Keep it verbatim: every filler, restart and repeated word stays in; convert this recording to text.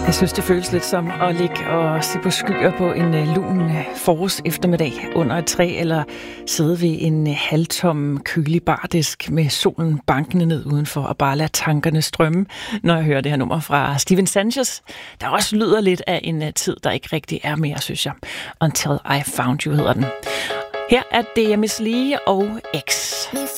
Jeg synes, det føles lidt som at ligge og se på skyer på en uh, lun uh, forårs eftermiddag under et træ, eller sidde ved en uh, halvtom kølig bardisk med solen bankende ned udenfor og bare lade tankerne strømme, når jeg hører det her nummer fra Steven Sanchez, der også lyder lidt af en uh, tid, der ikke rigtig er mere, synes jeg. Until I Found You hedder den. Her er D M S Lee og X.